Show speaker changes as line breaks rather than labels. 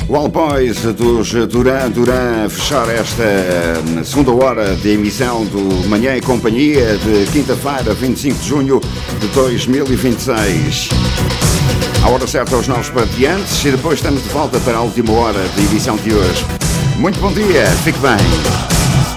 Wild Boys dos Duran Duran a fechar esta segunda hora de emissão do Manhã e Companhia de quinta-feira, 25 de junho de 2026. A hora certa aos novos participantes e depois estamos de volta para a última hora de edição de hoje. Muito bom dia, fique bem.